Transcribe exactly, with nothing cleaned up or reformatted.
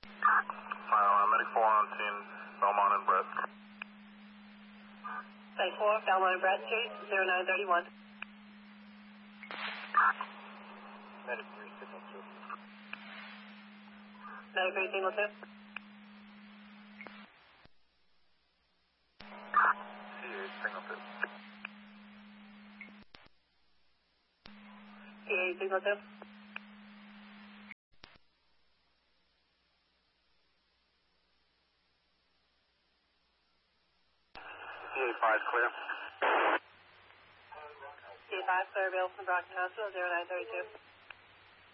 Uh, Medic four on scene, Belmont and Brett. Medic four, Belmont and Brett Street, zero nine three one. Medic three, signal two. Medic three, signal two. C eight, signal two. C eight, signal two. C eight five, clear. C eight five, clear available from Brockton Hospital, zero nine three two.